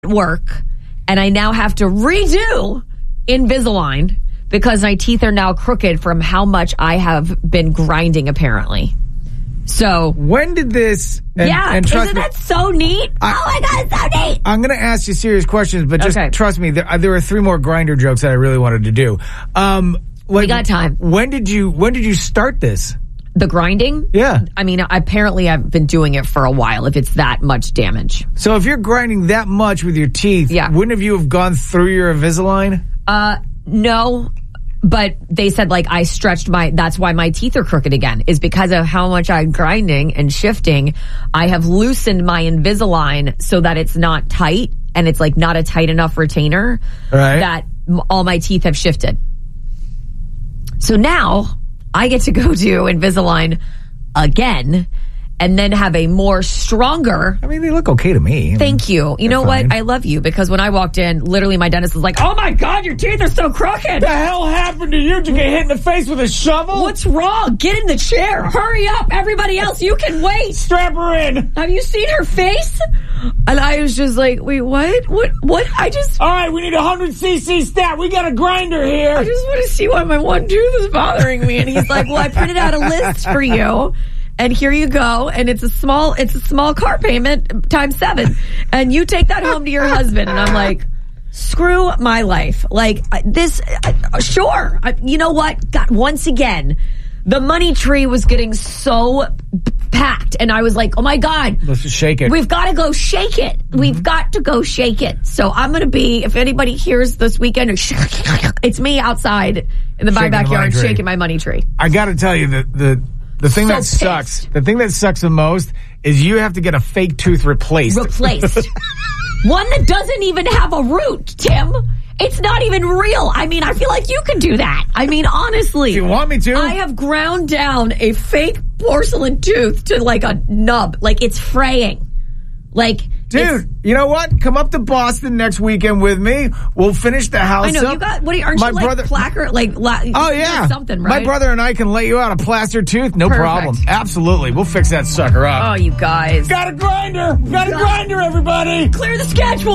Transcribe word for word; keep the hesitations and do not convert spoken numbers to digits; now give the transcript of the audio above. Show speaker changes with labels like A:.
A: work, and I now have to redo Invisalign because my teeth are now crooked from how much I have been grinding, apparently. So
B: when did this? And,
A: yeah,
B: and trust
A: isn't
B: me,
A: that so neat?
B: I,
A: oh my God, it's so neat.
B: I'm going to ask you serious questions, but just
A: Okay.
B: trust me. There, there were three more grinder jokes that I really wanted to do. Um, when,
A: We got time.
B: When did you? When did you start this?
A: The grinding?
B: Yeah.
A: I mean, apparently I've been doing it for a while if it's that much damage.
B: So if you're grinding that much with your teeth,
A: Yeah.
B: wouldn't have you have gone through your Invisalign?
A: Uh, no. But they said, like, I stretched my, that's why my teeth are crooked again, is because of how much I'm grinding and shifting. I have loosened my Invisalign so that it's not tight and it's like not a tight enough retainer
B: Right.
A: that m- all my teeth have shifted. So now I get to go do Invisalign again and then have a more stronger.
B: I mean, they look okay to me.
A: Thank you. You know
B: fine.
A: what? I love you because when I walked in, literally my dentist was like, oh my God, your teeth are so crooked.
B: The hell happened to you? Did you get hit in the face with a shovel?
A: What's wrong? Get in the chair. Hurry up. Everybody else, you can wait.
B: Strap her in.
A: Have you seen her face? And I was just like, wait, what? What? What? I just,
B: All right, we need a one hundred c c stat. We got a grinder here.
A: I just want to see why my one tooth is bothering me. And he's like, well, I printed out a list for you. And here you go. And it's a small, it's a small car payment times seven. And you take that home to your husband. And I'm like, screw my life. Like I- this, I, sure. I, you know what? God, once again, the money tree was getting so packed. And I was like, oh my God.
B: Let's just shake it.
A: We've got to go shake it. Mm-hmm. We've got to go shake it. So I'm going to be, if anybody hears this weekend, it's me outside in the my
B: Shaking the
A: backyard
B: money tree.
A: shaking my money tree.
B: I got to tell you, the, the, the thing
A: So
B: that
A: pissed.
B: sucks, the thing that sucks the most is you have to get a fake tooth replaced.
A: Replaced. One that doesn't even have a root, Tim. It's not even real. I mean, I feel like you can do that. I mean, honestly.
B: If you want me to?
A: I have ground down a fake porcelain tooth to like a nub. Like it's fraying. Like,
B: Dude, you know what? Come up to Boston next weekend with me. We'll finish the house
A: I know
B: up.
A: you got. What are you? Aren't
B: My
A: you like
B: brother,
A: placard? Like, la,
B: oh yeah,
A: something, right?
B: My brother and I can lay you out a plaster tooth, no
A: Perfect.
B: problem. Absolutely, we'll fix that sucker up.
A: Oh, you guys!
B: Got a grinder, got a grinder, everybody.
A: Clear the schedule.